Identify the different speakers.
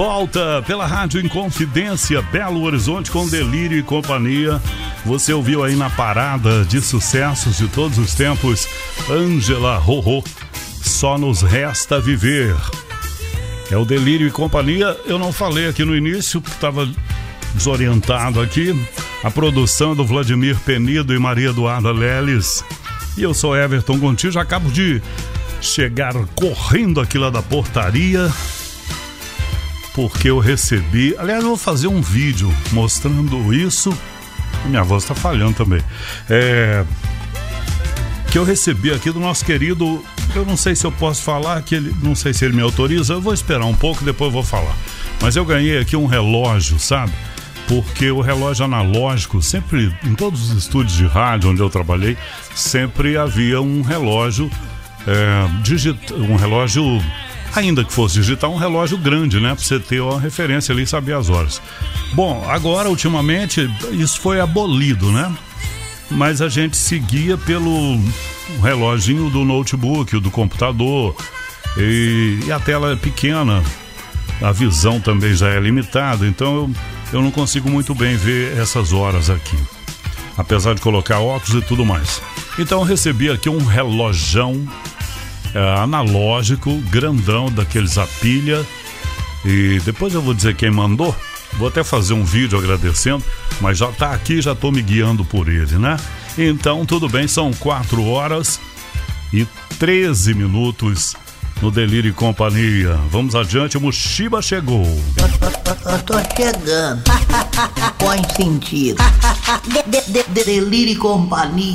Speaker 1: Volta pela Rádio Inconfidência, Belo Horizonte com Delírio e Companhia. Você ouviu aí na parada de sucessos de todos os tempos, Ângela Rorô, Só Nos Resta Viver. É o Delírio e Companhia. Eu não falei aqui no início, estava desorientado aqui. A produção do Vladimir Penido e Maria Eduarda Leles. E eu sou Everton Gontijo, acabo de chegar correndo aqui lá da portaria, porque eu recebi... Aliás, eu vou fazer um vídeo mostrando isso. Minha voz está falhando também. Que eu recebi aqui do nosso querido... Eu não sei se eu posso falar, que ele, não sei se ele me autoriza. Eu vou esperar um pouco, depois eu vou falar. Mas eu ganhei aqui um relógio, sabe? Porque o relógio analógico, sempre, em todos os estúdios de rádio onde eu trabalhei, sempre havia um relógio um relógio... Ainda que fosse digital, um relógio grande, né? Pra você ter uma referência ali e saber as horas. Bom, agora, ultimamente, isso foi abolido, né? Mas a gente seguia pelo reloginho do notebook, do computador. E a tela é pequena, a visão também já é limitada. Então eu não consigo muito bem ver essas horas aqui, apesar de colocar óculos e tudo mais. Então eu recebi aqui um relojão analógico, grandão, daqueles a pilha. E depois eu vou dizer quem mandou. Vou até fazer um vídeo agradecendo, mas já tá aqui, já tô me guiando por ele, né? Então tudo bem, são 4h13 no Delírio e Companhia. Vamos adiante, o Mushiba chegou.
Speaker 2: Eu tô chegando. Põe sentido. Delírio e Companhia.